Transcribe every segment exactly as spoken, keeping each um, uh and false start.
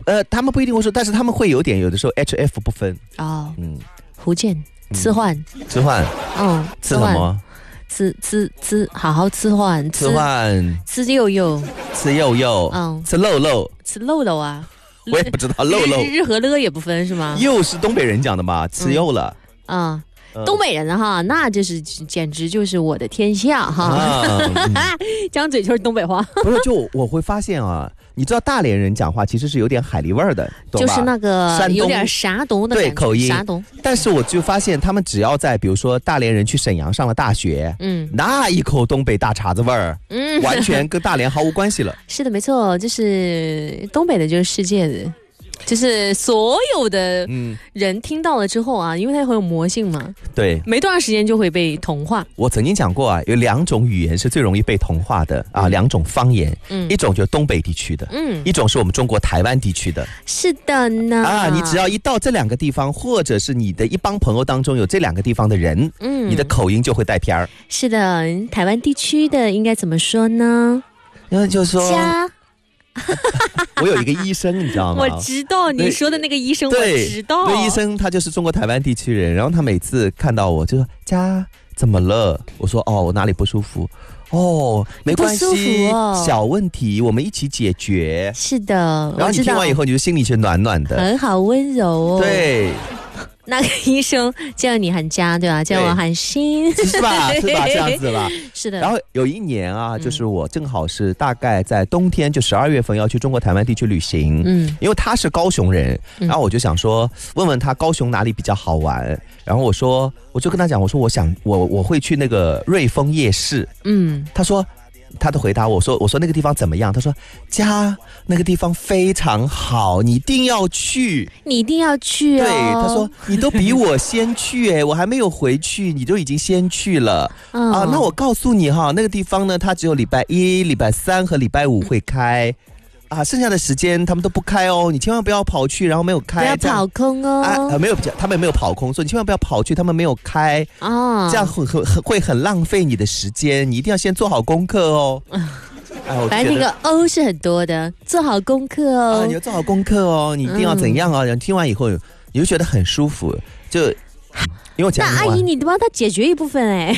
呃，他们不一定会说，但是他们会有点，有的时候 H F 不分。 哦，嗯，福建吃饭， 吃饭， 嗯， 吃什么？ 吃吃吃，好好吃饭， 吃饭， 吃肉肉， 吃肉肉，嗯，吃肉肉， 吃肉肉啊。 我也不知道肉肉， 日和乐也不分是吗？ 又是东北人讲的嘛，吃肉了。 嗯。嗯东北人哈，那就是简直就是我的天下哈，啊、张嘴就是东北话。 不是，就我会发现啊，你知道大连人讲话其实是有点海蛎味儿的， 就是那个有点山东的对口音， 山东。 但是我就发现他们只要在，比如说大连人去沈阳上了大学，嗯，那一口东北大碴子味儿，嗯，完全跟大连毫无关系了。 是的，没错，就是东北的就是世界的。就是所有的人听到了之后啊，因为它很有魔性嘛， 对， 没多长时间就会被同化。 我曾经讲过啊，有两种语言是最容易被同化的啊，两种方言，嗯，一种就是东北地区的，嗯，一种是我们中国台湾地区的。 是的呢， 啊，你只要一到这两个地方，或者是你的一帮朋友当中有这两个地方的人，嗯，你的口音就会带偏儿。 是的，台湾地区的应该怎么说呢？ 然后就说家。 我有一个医生，你知道吗？ 我知道你说的那个医生，我知道。 对，医生他就是中国台湾地区人，然后他每次看到我就说：“家怎么了？”我说：“哦，我哪里不舒服。”哦，没关系，哦、小问题，我们一起解决。 是的， 然后你听完以后，你就心里是暖暖的， 很好温柔哦。 对。 那个医生叫你喊家对吧？叫我喊心是吧？是吧？这样子吧。 是的。 然后有一年啊，就是我正好是大概在冬天，就十二月份要去中国台湾地区旅行。嗯，因为他是高雄人，然后我就想说问问他高雄哪里比较好玩。然后我说，我就跟他讲，我说我想我我会去那个瑞丰夜市。嗯，他说。他的回答我说我说那个地方怎么样？他说家那个地方非常好，你一定要去， 你一定要去哦。 对，他说你都比我先去哎，我还没有回去，你都已经先去了、嗯、啊。那我告诉你哈，那个地方呢，它只有礼拜一、礼拜三和礼拜五会开。啊，剩下的时间他们都不开哦，你千万不要跑去，然后没有开， 不要跑空哦。 啊，没有，他们没有跑空，所以你千万不要跑去，他们没有开哦，这样很很会很浪费你的时间，你一定要先做好功课哦。 哎、反正那个 O 是很多的，做好功课哦、 啊，你要做好功课哦，你一定要怎样哦？嗯、听完以后你就觉得很舒服，就因为我讲那阿姨你帮他解决一部分哎。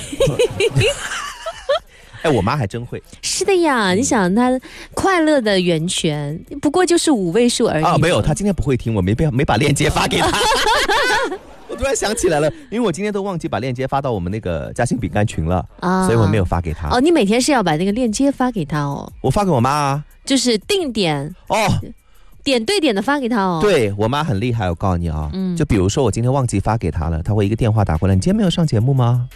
哎，我妈还真会。 是的呀，你想她快乐的源泉，不过就是五位数而已啊。没有，她今天不会听，我没被没把链接发给她。我突然想起来了，因为我今天都忘记把链接发到我们那个嘉兴饼干群了啊，所以我没有发给她。 哦，你每天是要把那个链接发给她哦？ 我发给我妈啊， 就是定点哦。点对点的发给他哦。 对，我妈很厉害，我告诉你啊，嗯，就比如说我今天忘记发给她了，她会一个电话打过来，你今天没有上节目吗？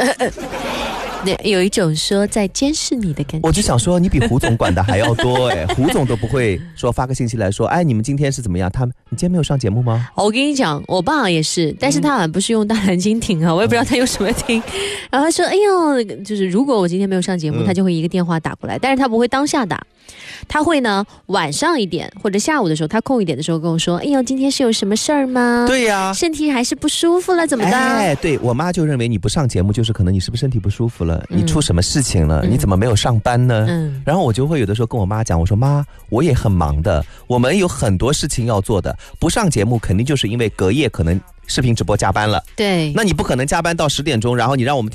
有一种说在监视你的感觉。 我就想说，你比胡总管的还要多哎，胡总都不会说发个信息来说，哎，你们今天是怎么样？他们你今天没有上节目吗？ 我跟你讲，我爸也是，但是他好像不是用大蓝鲸听啊，我也不知道他用什么听。然后他说，哎呦，就是如果我今天没有上节目，他就会一个电话打过来，但是他不会当下打。他会呢晚上一点或者下午的时候，他空一点的时候跟我说，哎呦，今天是有什么事儿吗？ 对呀、啊， 身体还是不舒服了，怎么的？ 哎，对，我妈就认为你不上节目就是可能你是不是身体不舒服了、嗯、你出什么事情了、嗯、你怎么没有上班呢、嗯、然后我就会有的时候跟我妈讲，我说妈，我也很忙的，我们有很多事情要做的，不上节目肯定就是因为隔夜可能视频直播加班了。 对， 那你不可能加班到十点钟，然后你让我们